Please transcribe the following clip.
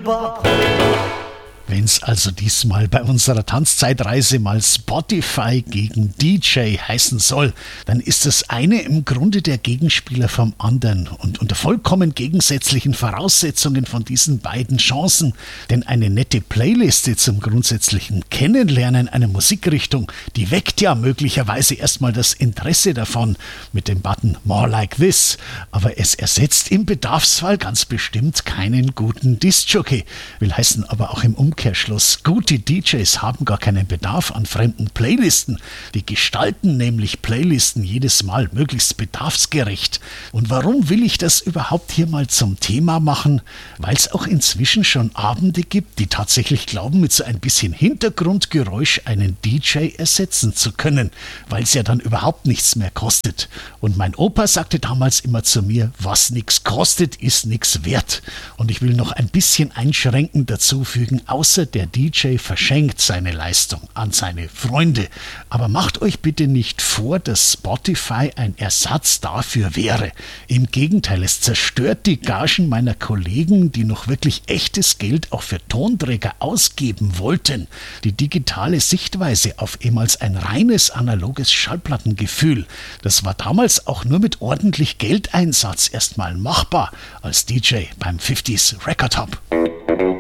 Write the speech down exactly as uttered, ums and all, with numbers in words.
Wenn's also diesmal bei unserer Tanzzeitreise mal Spotify gegen D J heißen soll, dann ist das eine im Grunde der Gegenspieler vom anderen und unter vollkommen gegensätzlichen Voraussetzungen von diesen beiden Chancen. Denn eine nette Playliste zum grundsätzlichen Kennenlernen einer Musikrichtung, die weckt ja möglicherweise erstmal das Interesse davon mit dem Button More Like This. Aber es ersetzt im Bedarfsfall ganz bestimmt keinen guten Disc-Jockey. Will heißen aber auch im Umkehrschluss, gute D Js haben gar keinen Bedarf an fremden Playlisten. Die gestalten nämlich Playlisten jedes Mal möglichst bedarfsgerecht. Und warum will ich das überhaupt hier mal zum Thema machen? Weil es auch inzwischen schon Abende gibt, die tatsächlich glauben, mit so ein bisschen Hintergrundgeräusch einen D J ersetzen zu können, weil es ja dann überhaupt nichts mehr kostet. Und mein Opa sagte damals immer zu mir, was nichts kostet, ist nichts wert. Und ich will noch ein bisschen einschränkend dazu fügen, außer der D J verschenkt seine Leistung an seine Freunde. Aber macht euch bitte nicht vor, dass Spotify ein Ersatz dafür wäre. Im Gegenteil, es zerstört die Gagen meiner Kollegen, die noch wirklich echtes Geld auch für Tonträger ausgeben wollten. Die digitale Sichtweise auf ehemals ein reines analoges Schallplattengefühl, das war damals auch nur mit ordentlich Geldeinsatz erstmal machbar als D J beim fünfziger Record Hub.